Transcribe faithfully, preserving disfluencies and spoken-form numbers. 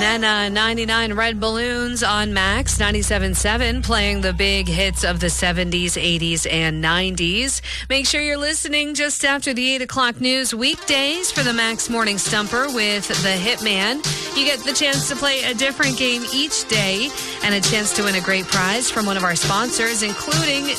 then uh, ninety-nine Red Balloons on Max, ninety-seven point seven, playing the big hits of the seventies, eighties, and nineties. Make sure you're listening just after the eight o'clock news weekdays for the Max Morning Stumper with the Hitman. You get the chance to play a different game each day and a chance to win a great prize from one of our sponsors, including